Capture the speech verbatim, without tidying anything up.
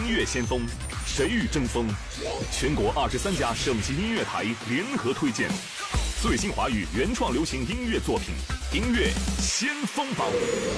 音乐先锋，谁与争锋？全国二十三家省级音乐台联合推荐最新华语原创流行音乐作品，音乐先锋榜。